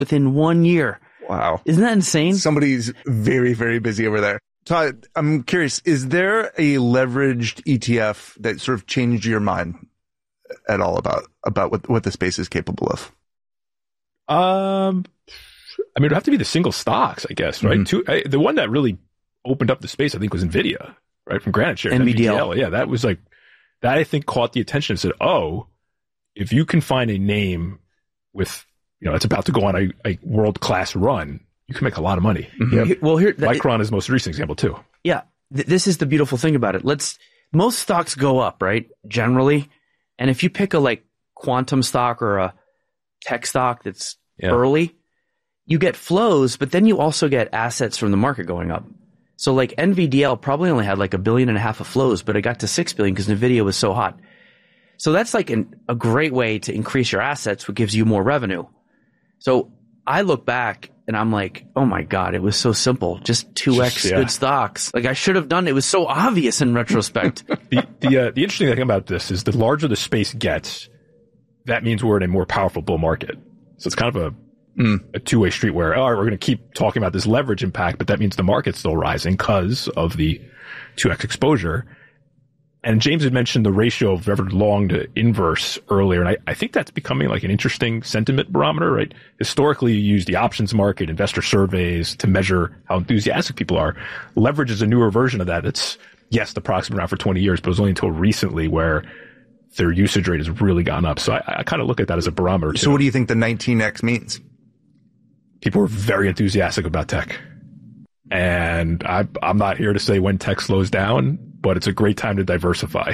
within 1 year. Wow. Isn't that insane? Somebody's very, very busy over there. Todd, I'm curious, is there a leveraged ETF that sort of changed your mind at all about what the space is capable of? I mean, it would have to be the single stocks, I guess, right? Mm-hmm. The one that really opened up the space, I think, was NVIDIA, right? From Granite Shares. NVDL. Yeah, that was like, that I think caught the attention and said, oh, if you can find a name with, it's about to go on a world-class run, you can make a lot of money. Mm-hmm. Yep. Well, Micron is the most recent example too. Yeah. This is the beautiful thing about it. Most stocks go up, right? Generally. And if you pick a quantum stock or a tech stock that's early, you get flows, but then you also get assets from the market going up. So NVDL probably only had $1.5 billion of flows, but it got to $6 billion because NVIDIA was so hot. So that's a great way to increase your assets, which gives you more revenue. So I look back and I'm like, oh my God, it was so simple. Just 2x good stocks. I should have done it. It was so obvious in retrospect. The interesting thing about this is the larger the space gets, that means we're in a more powerful bull market. So it's kind of a two-way street where, we're going to keep talking about this leverage impact, but that means the market's still rising because of the 2x exposure. And James had mentioned the ratio of levered long to inverse earlier, and I think that's becoming an interesting sentiment barometer, right? Historically, you use the options market, investor surveys to measure how enthusiastic people are. Leverage is a newer version of that. It's, yes, the product's been around for 20 years, but it was only until recently where their usage rate has really gone up. So I kind of look at that as a barometer, too. So what do you think the 19x means? People are very enthusiastic about tech. And I'm not here to say when tech slows down, but it's a great time to diversify.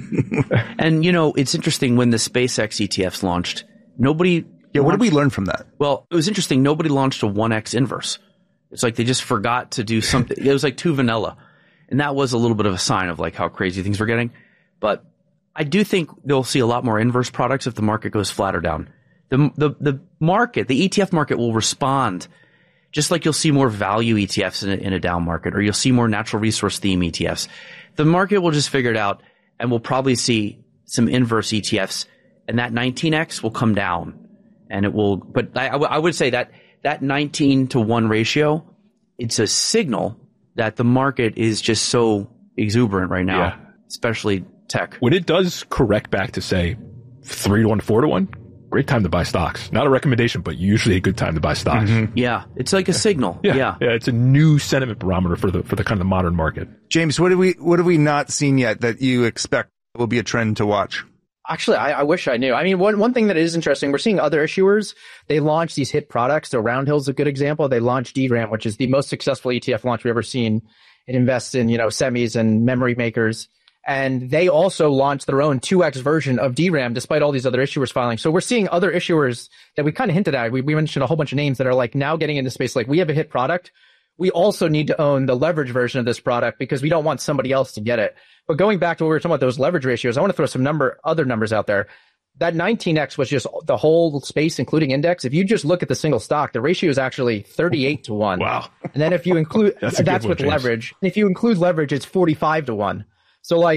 And, it's interesting when the SpaceX ETFs launched, nobody... Yeah, what did we learn from that? Well, it was interesting. Nobody launched a 1x inverse. It's they just forgot to do something. It was too vanilla. And that was a little bit of a sign of how crazy things were getting. But I do think they'll see a lot more inverse products if the market goes flat or down. The market, the ETF market will respond just like you'll see more value ETFs in a down market, or you'll see more natural resource theme ETFs. The market will just figure it out, and we'll probably see some inverse ETFs, and that 19x will come down, and it will. But I would say that 19-to-1 ratio, it's a signal that the market is just so exuberant right now, especially tech. When it does correct back to say 3-to-1, 4-to-1, great time to buy stocks. Not a recommendation, but usually a good time to buy stocks. Mm-hmm. Yeah, it's like a signal. Yeah, it's a new sentiment barometer for the kind of modern market. James, what have we not seen yet that you expect will be a trend to watch? Actually, I wish I knew. I mean, one thing that is interesting, we're seeing other issuers, they launch these hit products. So Roundhill's a good example. They launched DRAM, which is the most successful ETF launch we've ever seen. It invests in, semis and memory makers. And they also launched their own 2x version of DRAM, despite all these other issuers filing. So we're seeing other issuers that we kind of hinted at. We mentioned a whole bunch of names that are now getting into space. We have a hit product. We also need to own the leverage version of this product because we don't want somebody else to get it. But going back to what we were talking about, those leverage ratios, I want to throw some other numbers out there. That 19x was just the whole space, including index. If you just look at the single stock, the ratio is actually 38-to-1. Wow. And then if you include, that's with leverage. And if you include leverage, it's 45-to-1. So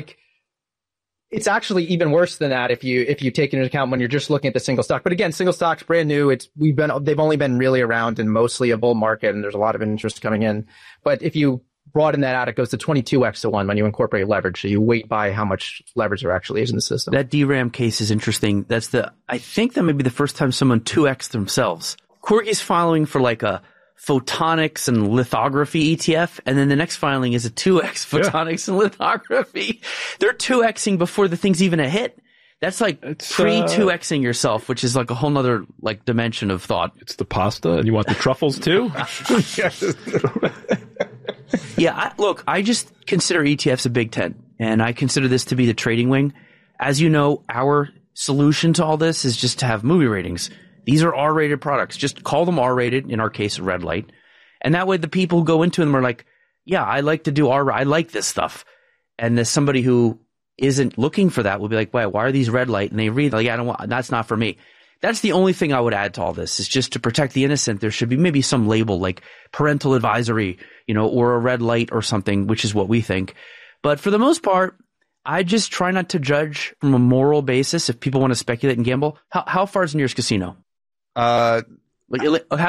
it's actually even worse than that if you take into account when you're just looking at the single stock. But again, single stock's brand new. They've only been really around in mostly a bull market, and there's a lot of interest coming in. But if you broaden that out, it goes to 22x-to-1 when you incorporate leverage. So you weight by how much leverage there actually is in the system. That DRAM case is interesting. I think that may be the first time someone 2x themselves. Corky's filing for a photonics and lithography ETF, and then the next filing is a 2x photonics and lithography. They're 2xing before the thing's even a hit. That's pre-2xing yourself, which is a whole nother dimension of thought. It's the pasta, and you want the truffles too? Yeah, I just consider ETFs a big tent, and I consider this to be the trading wing. As you know, our solution to all this is just to have movie ratings. These are R-rated products. Just call them R-rated, in our case, red light. And that way the people who go into them are like, yeah, I like to do I like this stuff. And there's somebody who isn't looking for that will be like, why are these red light? And they read, I don't want, that's not for me. That's the only thing I would add to all this is just to protect the innocent. There should be maybe some label like parental advisory, or a red light or something, which is what we think. But for the most part, I just try not to judge from a moral basis if people want to speculate and gamble. How far is the nearest casino? Like,